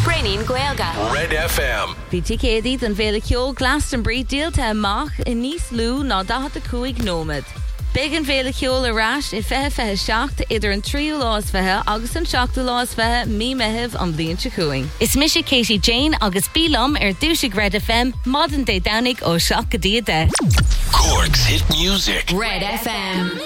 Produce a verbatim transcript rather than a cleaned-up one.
Brenin Gaelga. Red F M. Bhí ticéadaí don bhéle ceol Glastonbury díalta amach in níos lú ná daichead a cúig nómad. Big an bhéle ceol arás i feithe feithe seacht idir an tríú lás feithe agus an seachtú lás feithe mí meitheamh an bhliain se cúing. Is mise Katie Jane agus bílam ar dúsig Red F M modern day downig ó seach go díade. Cork's hit music. Red F M.